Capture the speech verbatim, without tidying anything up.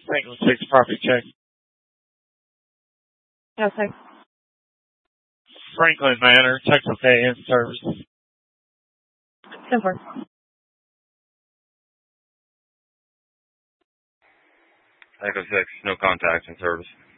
Franklin six property check. Yes, sir. Franklin Manor, Texas A in service. ten four. Echo six, no contact in service.